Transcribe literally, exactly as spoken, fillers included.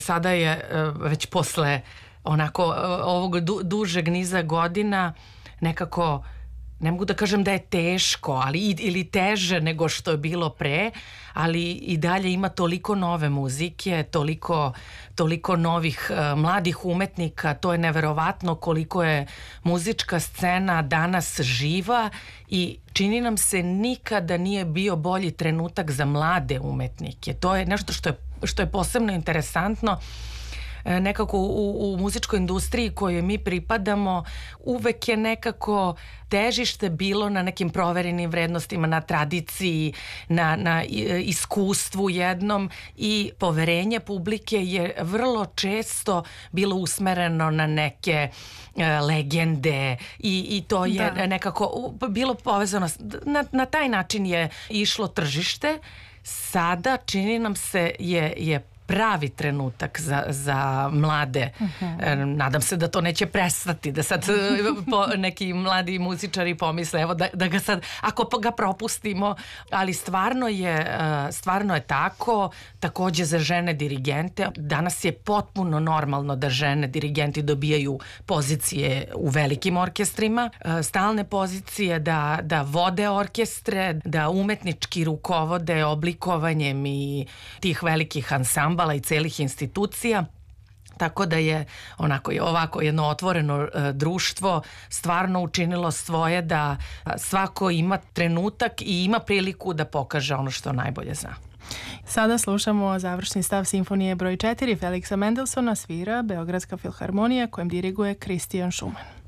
Sada je već posle onako ovog du, dužeg niza godina nekako, ne mogu da kažem da je teško, ali ili teže nego što je bilo pre, ali i dalje ima toliko nove muzike, toliko, toliko novih uh, mladih umetnika, to je neverovatno koliko je muzička scena danas živa i čini nam se nikada nije bio bolji trenutak za mlade umetnike. To je nešto što je, što je posebno interesantno. Nekako u, u muzičkoj industriji kojoj mi pripadamo uvek je nekako težište bilo na nekim proverenim vrednostima, na tradiciji, na, na iskustvu jednom i poverenje publike je vrlo često bilo usmereno na neke uh, legende i, i to je da. nekako bilo povezano, na, na taj način je išlo tržište. Sada čini nam se je, je pravi trenutak za, za mlade. Uh-huh. Nadam se da to neće prestati, da sad po, neki mladi muzičari pomisle evo da, da ga sad, ako ga propustimo, ali stvarno je, stvarno je tako, takođe za žene dirigente. Danas je potpuno normalno da žene dirigenti dobijaju pozicije u velikim orkestrima, stalne pozicije da, da vode orkestre, da umetnički rukovode oblikovanjem i tih velikih ansambala i celih institucija, tako da je onako ovako jedno otvoreno e, društvo stvarno učinilo svoje da svako ima trenutak i ima priliku da pokaže ono što najbolje zna. Sada slušamo završni stav simfonije broj četiri Felixa Mendelssohna, svira Beogradska filharmonija kojem diriguje Christian Schumann.